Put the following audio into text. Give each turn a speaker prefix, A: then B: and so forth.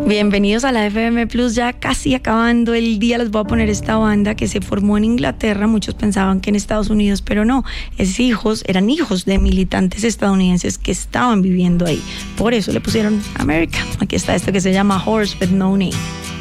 A: Bienvenidos a la FM Plus, ya casi acabando el día. Les voy a poner esta banda que se formó en Inglaterra. Muchos pensaban que en Estados Unidos, pero no, eran hijos de militantes estadounidenses que estaban viviendo ahí. Por eso le pusieron America. Aquí está esto que se llama Horse with No Name.